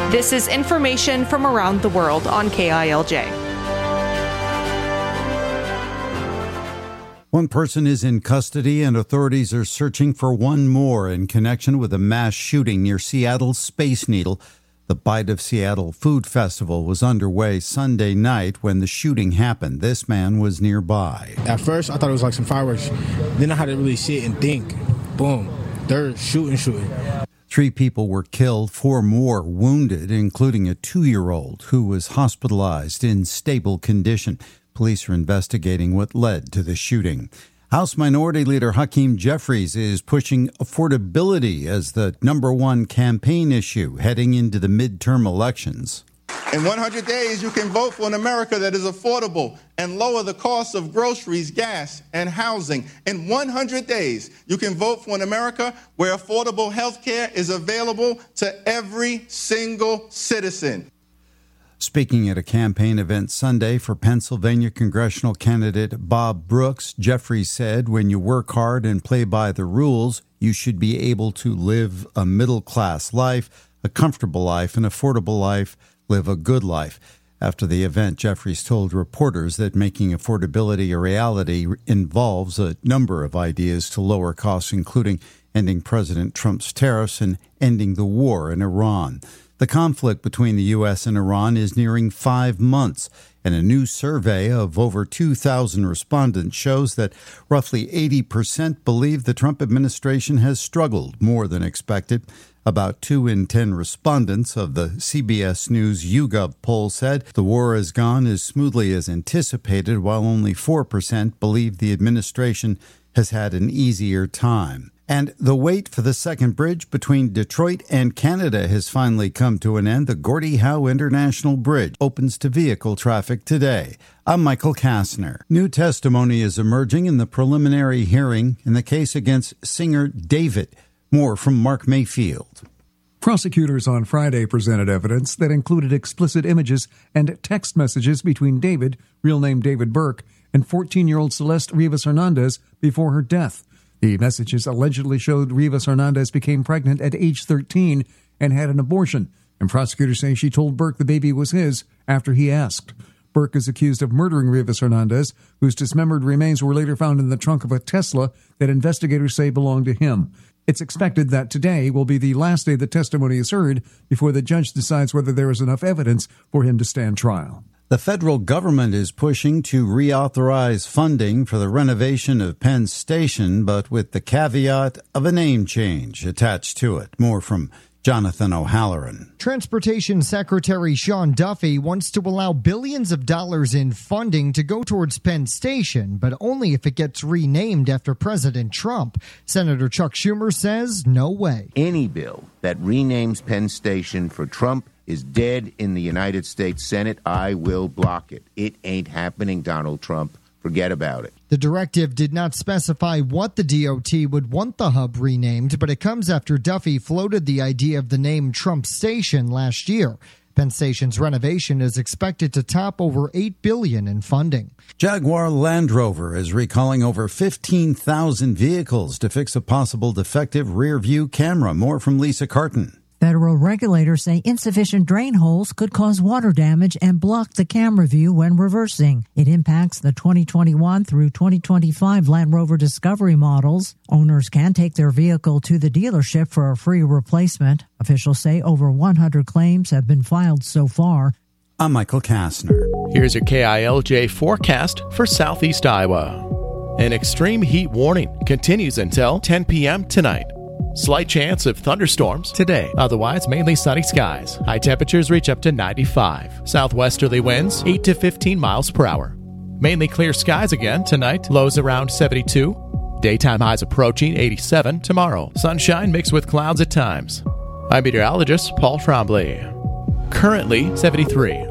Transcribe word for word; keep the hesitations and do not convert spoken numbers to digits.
This is information from around the world on K I L J. One person is in custody and authorities are searching for one more in connection with a mass shooting near Seattle's Space Needle. The Bite of Seattle Food Festival was underway Sunday night when the shooting happened. This man was nearby. At first, I thought it was like some fireworks. Then I had to really sit and think. Boom. They're shooting, shooting. Three people were killed, four more wounded, including a two-year-old who was hospitalized in stable condition. Police are investigating what led to the shooting. House Minority Leader Hakeem Jeffries is pushing affordability as the number one campaign issue heading into the midterm elections. In one hundred days, you can vote for an America that is affordable and lower the cost of groceries, gas, and housing. In one hundred days, you can vote for an America where affordable health care is available to every single citizen. Speaking at a campaign event Sunday for Pennsylvania congressional candidate Bob Brooks, Jeffries said, when you work hard and play by the rules, you should be able to live a middle-class life, a comfortable life, an affordable life, live a good life. After the event, Jeffries told reporters that making affordability a reality involves a number of ideas to lower costs, including ending President Trump's tariffs and ending the war in Iran. The conflict between the U S and Iran is nearing five months, and a new survey of over two thousand respondents shows that roughly eighty percent believe the Trump administration has struggled more than expected. About two in ten respondents of the C B S News YouGov poll said the war has gone as smoothly as anticipated, while only four percent believe the administration has had an easier time. And the wait for the second bridge between Detroit and Canada has finally come to an end. The Gordie Howe International Bridge opens to vehicle traffic today. I'm Michael Kastner. New testimony is emerging in the preliminary hearing in the case against singer David. More from Mark Mayfield. Prosecutors on Friday presented evidence that included explicit images and text messages between David, real name David Burke, and fourteen-year-old Celeste Rivas Hernandez before her death. The messages allegedly showed Rivas Hernandez became pregnant at age thirteen and had an abortion, and prosecutors say she told Burke the baby was his after he asked. Burke is accused of murdering Rivas Hernandez, whose dismembered remains were later found in the trunk of a Tesla that investigators say belonged to him. It's expected that today will be the last day the testimony is heard before the judge decides whether there is enough evidence for him to stand trial. The federal government is pushing to reauthorize funding for the renovation of Penn Station, but with the caveat of a name change attached to it. More from Jonathan O'Halloran. Transportation Secretary Sean Duffy wants to allow billions of dollars in funding to go towards Penn Station, but only if it gets renamed after President Trump. Senator Chuck Schumer says no way. Any bill that renames Penn Station for Trump is dead in the United States Senate. I will block it. It ain't happening, Donald Trump. Forget about it. The directive did not specify what the D O T would want the hub renamed, but it comes after Duffy floated the idea of the name Trump Station last year. Penn Station's renovation is expected to top over eight billion dollars in funding. Jaguar Land Rover is recalling over fifteen thousand vehicles to fix a possible defective rear-view camera. More from Lisa Carton. Federal regulators say insufficient drain holes could cause water damage and block the camera view when reversing. It impacts the twenty twenty-one through twenty twenty-five Land Rover Discovery models. Owners can take their vehicle to the dealership for a free replacement. Officials say over one hundred claims have been filed so far. I'm Michael Kastner. Here's your K I L J forecast for Southeast Iowa. An extreme heat warning continues until ten p.m. tonight. Slight chance of thunderstorms today. Otherwise, mainly sunny skies. High temperatures reach up to ninety-five. Southwesterly winds, eight to fifteen miles per hour. Mainly clear skies again tonight. Lows around seventy-two. Daytime highs approaching eighty-seven tomorrow. Sunshine mixed with clouds at times. I'm meteorologist Paul Trombley. Currently seventy-three.